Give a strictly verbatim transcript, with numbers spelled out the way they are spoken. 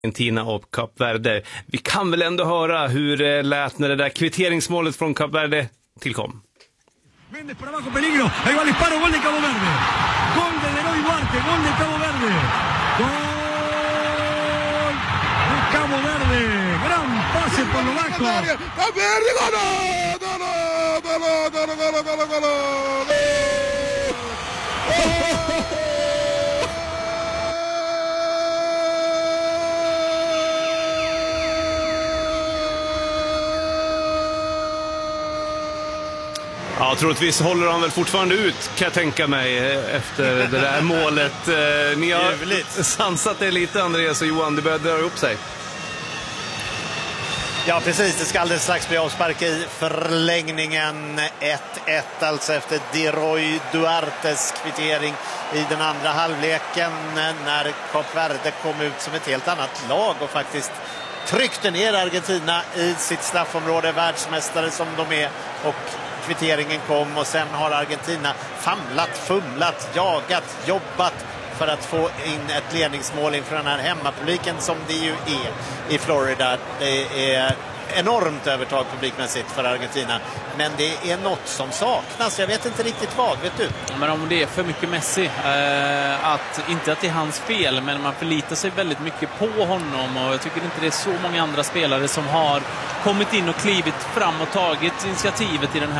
Argentina och Kap Verde. Vi kan väl ändå höra hur det lät när det där kvitteringsmålet från Kap Verde tillkom. Mendes para abajo, peligro. Ahí va el disparo, gol de Cabo Verde. Gol de Leroy Duarte, gol de Cabo Verde. Gol de Cabo Verde. Gran pase por lo bajo. Cabo Verde, gol. Gol, gol, gol, gol, gol, gol, gol. Ja, troligtvis håller han väl fortfarande ut, kan jag tänka mig, efter det där målet. Ni har Ljuvligt. sansat det lite, Andreas och Johan, det börjar dra upp sig. Ja, precis. Det ska alldeles strax bli avspark i förlängningen. ett ett alltså efter Leroy Duartes kvittering i den andra halvleken, när Kap Verde kom ut som ett helt annat lag och faktiskt tryckte ner Argentina i sitt straffområde, världsmästare som de är, och kvitteringen kom och sen har Argentina famlat, fumlat, jagat, jobbat för att få in ett ledningsmål inför den här hemmapubliken som det ju är i Florida. Det är enormt övertag publikmässigt för Argentina, men det är något som saknas. Jag vet inte riktigt vad, vet du? Men om det är för mycket Messi, eh, att, inte att det är hans fel, men man förlitar sig väldigt mycket på honom, och jag tycker inte det är så många andra spelare som har kommit in och klivit fram och tagit initiativet i den här